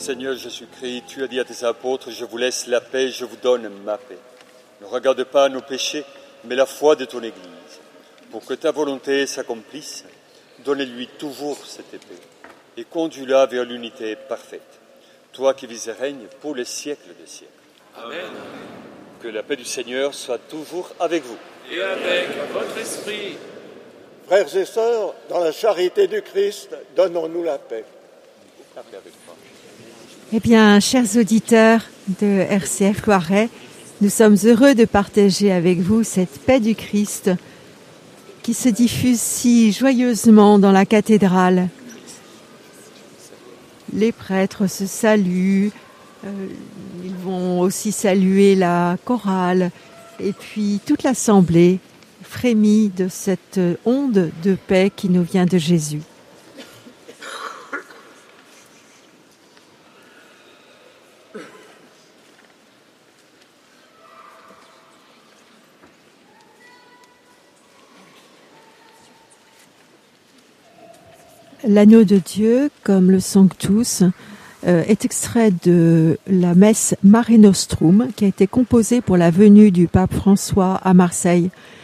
Seigneur Jésus-Christ, tu as dit à tes apôtres, je vous laisse la paix, je vous donne ma paix. Ne regarde pas nos péchés, mais la foi de ton Église. Pour que ta volonté s'accomplisse, donne-lui toujours cette épée et conduis-la vers l'unité parfaite. Toi qui vis et règnes pour les siècles des siècles. Amen. Que la paix du Seigneur soit toujours avec vous. Et avec votre esprit. Frères et sœurs, dans la charité du Christ, donnons-nous la paix. La paix avec toi. Eh bien, chers auditeurs de RCF Loiret, nous sommes heureux de partager avec vous cette paix du Christ qui se diffuse si joyeusement dans la cathédrale. Les prêtres se saluent, ils vont aussi saluer la chorale, et puis toute l'assemblée frémit de cette onde de paix qui nous vient de Jésus. L'agneau de Dieu, comme le Sanctus, est extrait de la messe Mare Nostrum qui a été composée pour la venue du pape François à Marseille